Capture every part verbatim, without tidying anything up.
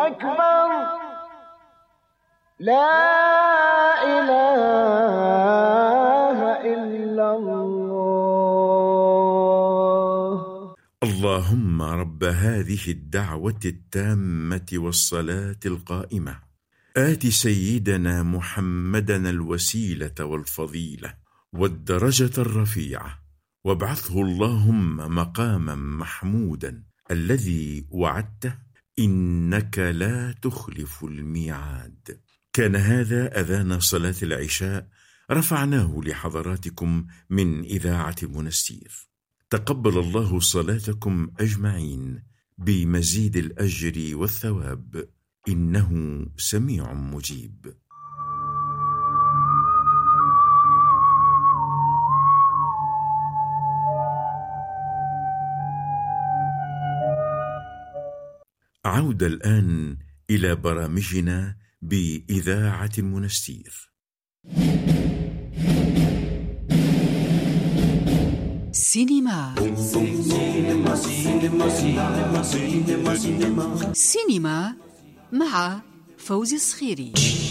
أكبر لا إله إلا الله. اللهم رب هذه الدعوة التامة والصلاة القائمة آت سيدنا محمدًا الوسيلة والفضيلة والدرجة الرفيعة وابعثه اللهم مقامًا محمودًا الذي وعدته إنك لا تخلف الميعاد. كان هذا أذان صلاة العشاء رفعناه لحضراتكم من إذاعة المنستير. تقبل الله صلاتكم أجمعين بمزيد الأجر والثواب إنه سميع مجيب. عودة الآن إلى برامجنا بإذاعة المنستير. سينما سينما مع فوزي الصخيري.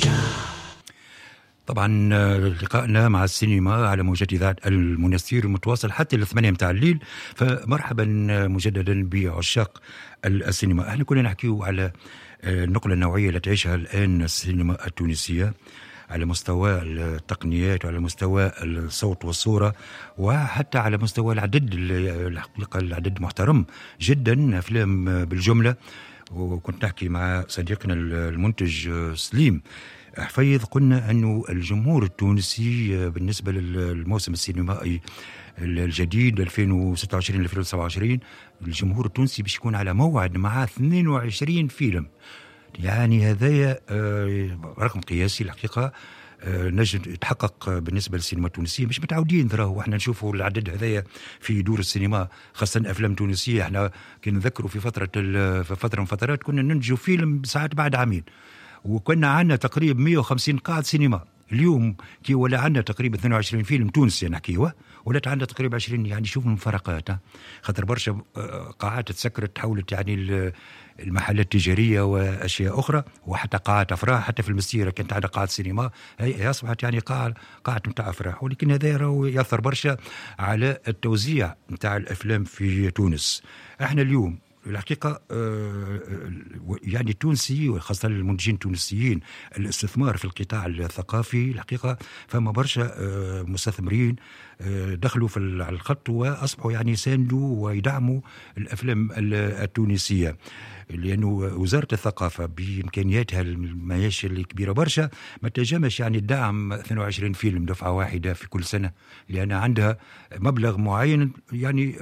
طبعا لقائنا مع السينما على موجات إذاعة المنستير المتواصل حتى الثمانية متاع الليل، فمرحبا مجددا بعشاق السينما. احنا كنا نحكيو على النقلة النوعية التي تعيشها الآن السينما التونسية على مستوى التقنيات وعلى مستوى الصوت والصورة وحتى على مستوى العدد. الحقيقة العدد محترم جدا، أفلام بالجملة. وكنت نحكي مع صديقنا المنتج سليم حفيظ، قلنا أنه الجمهور التونسي بالنسبة للموسم السينمائي الجديد ألفين وستة وعشرين ألفين وسبعة وعشرين الجمهور التونسي باش يكون على موعد مع اثنين وعشرين فيلم. يعني هذا رقم قياسي الحقيقة نجد يتحقق بالنسبة للسينما التونسية. مش متعودين تراهو احنا نشوفوا العدد هذايا في دور السينما، خاصة أفلام تونسية. احنا كنا نذكروا في فترة في فترة من فترات كنا ننتجوا فيلم ساعات بعد عامين، وكنا عندنا تقريبا مئة وخمسين قاعة سينما. اليوم كي ولا عندنا تقريبا اثنين وعشرين فيلم تونسي نحكيوه، ولات عندنا تقريبا عشرين. يعني شوف المفارقات، خاطر برشا قاعات تسكرت تحولت يعني المحلات التجارية وأشياء أخرى، وحتى قاعات أفراح. حتى في المسيرة كانت عندنا قاعة سينما، هي أصبحت يعني قاعة قاعة متاع أفراح. ولكن هذا راهو يأثر برشا على التوزيع متاع الأفلام في تونس. احنا اليوم الحقيقة يعني التونسي وخاصة المنتجين التونسيين الاستثمار في القطاع الثقافي الحقيقة فما برشا مستثمرين دخلوا في الخط وأصبحوا يعني يساندوا ويدعموا الأفلام التونسية، لأنه وزارة الثقافة بإمكانياتها المعيشة الكبيرة برشا ما تجمش يعني الدعم اثنين وعشرين فيلم دفعة واحدة في كل سنة، لأن عندها مبلغ معين يعني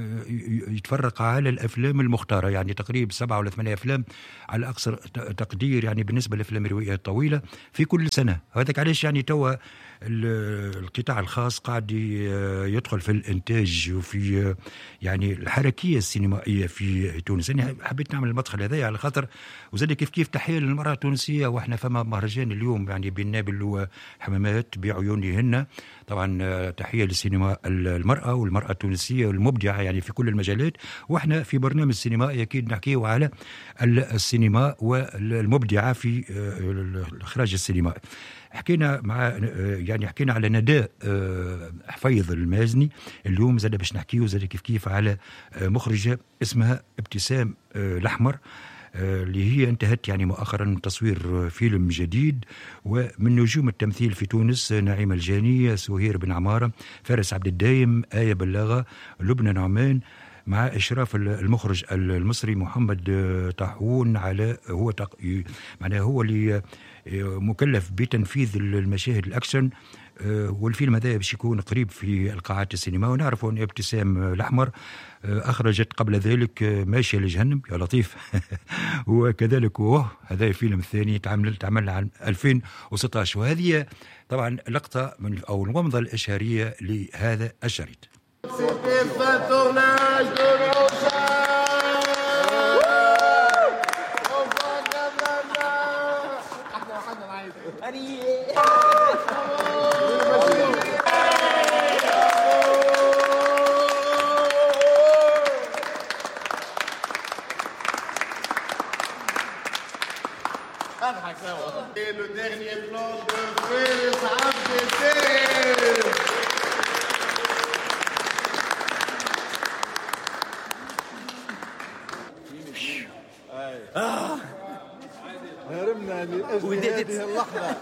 يتفرق على الأفلام المختارة. يعني تقريبا سبعة ولا ثمانية أفلام على أقصر تقدير يعني بالنسبة للأفلام الروائية الطويلة في كل سنة. هذاك علاش يعني توا القطاع الخاص قاعد يدخل في الإنتاج وفي يعني الحركية السينمائية في تونس. أنا حبيت نعمل المدخل هذا على خاطر وزاد كيف كيف تحية للمرأة التونسية. وإحنا فما مهرجان اليوم يعني بين نابل وحمامات بعيونهن. طبعا تحية للسينما المرأة والمرأة التونسية المبدعة يعني في كل المجالات. وإحنا في برنامج سينمائي أكيد نحكيه على السينما والمبدعة في الإخراج السينمائي. حكينا مع يعني حكينا على نداء حفيظ المازني اليوم، زاد باش نحكيه زاد كيف كيف على مخرجة اسمها ابتسام الأحمر اللي هي انتهت يعني مؤخرا تصوير فيلم جديد. ومن نجوم التمثيل في تونس نعيمة الجاني، سهير بن عمارة، فارس عبد الدايم، آية بلاغة، لبنى نعمان، مع إشراف المخرج المصري محمد طاحون. على هو تق... معناه هو اللي مكلف بتنفيذ المشاهد الأكشن. والفيلم هذا باش يكون قريب في القاعات السينما. ونعرف أن ابتسام الأحمر أخرجت قبل ذلك ماشية لجهنم يا لطيف وكذلك وه هذا الفيلم الثاني تعمل تعمل عام ألفين وستة عشر. وهذه طبعا لقطة من أو الومضة الإشهارية لهذا الشريط. اضحك سوا. Le dernier plan de Félix Abdel. آه هرمنا لأجل هذه اللحظة.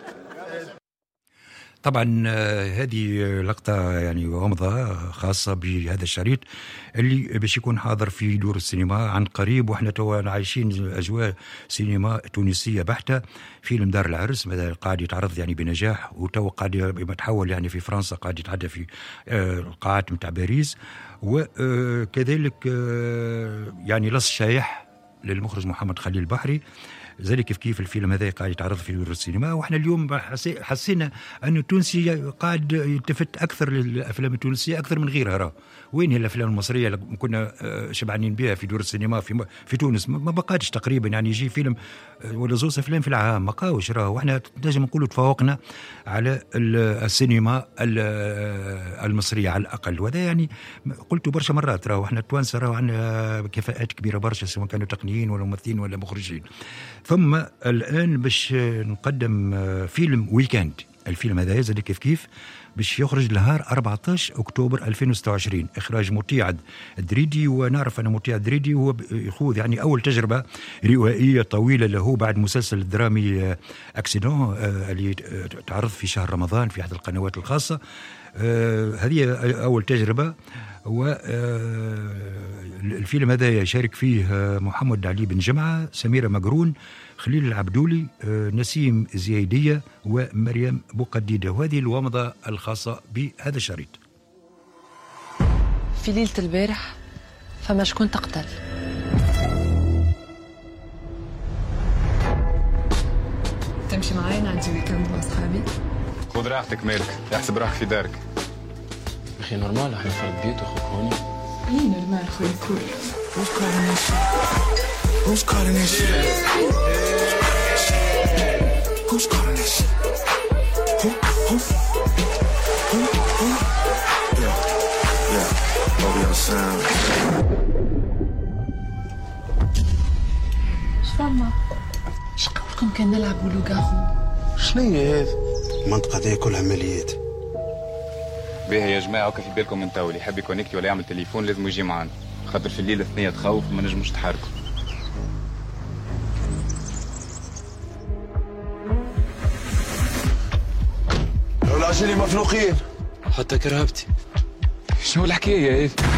طبعا هذه لقطة يعني غامضة خاصة بهذا الشريط اللي باش يكون حاضر في دور السينما عن قريب، واحنا توا عايشين أجواء سينما تونسية بحتة. فيلم دار العرس ماذا قاعد يتعرض يعني بنجاح، وتوا قاعد يتحول يعني في فرنسا، قاعد يتعدى في القاعات متاع باريس، وكذلك يعني لص شايح للمخرج محمد خليل البحري. ذلك كيف كيف الفيلم هذا قاعد يتعرض في دور السينما، واحنا اليوم حسينا أن التونسي قاعد يلتفت أكثر للأفلام التونسية أكثر من غيرها. راه وين هي الأفلام المصرية اللي كنا شبعانين بها في دور السينما في في تونس؟ ما بقاتش تقريبا، يعني يجي فيلم ولا زوز أفلام في العام ما قاوش. راه واحنا لازم نقولوا تفوقنا على السينما المصرية على الأقل، وهذا يعني قلت برشا مرات. راه واحنا التوانسة راه عندنا كفاءات كبيرة برشا، سواء كانوا تقنيين ولا ممثلين ولا مخرجين. ثم الآن باش نقدم فيلم ويكند. الفيلم هذا يزال كيف كيف باش يخرج نهار أربعة عشر أكتوبر ألفين وستة وعشرين، إخراج مطيع الدريدي. ونعرف أن مطيع الدريدي هو يخوض يعني أول تجربة روائية طويلة له بعد مسلسل الدرامي أكسيدون اللي تعرض في شهر رمضان في أحد القنوات الخاصة. هذه أول تجربة. والفيلم هذا يشارك فيه محمد علي بن جمعة، سميرة مقرون، خليل العبدولي، نسيم زيادية، ومريم بوقديدة. وهذه الومضة الخاصة بهذا الشريط. في ليلة البارح فما شكون تقتل. تمشي معايا نعدي ويكند مع أصحابي؟ خذ راحتك مالك، احسب روحك في دارك. أخي نورمال، احنا فرد بيوت أخوك هوني. إيه نورمال خويا كول. Who's calling this shit? Who's calling this shit? Who's calling this shit? Who? Who? Who? Who? Yeah. Yeah. O B L sound. شفما؟ شقولكم كان نلعب ولوغارو. شنو هي هذا؟ المنطقة دي كلها مليات. باهي يا جماعة، وكا في بالكم من تو اللي يحب يكونكتي ولا يعمل تليفون لازم يجي معانا، خاطر في الليل الثانية تخوف وما نجموش تحركوا. العجلي مفلوقين حتى كرهبتي. شنو الحكاية هذه؟